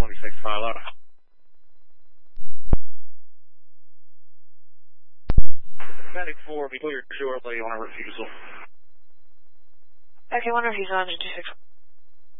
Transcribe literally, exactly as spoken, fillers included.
twenty-six pilot. Medic four, be cleared shortly on a refusal. Okay, one refusal, engine two six.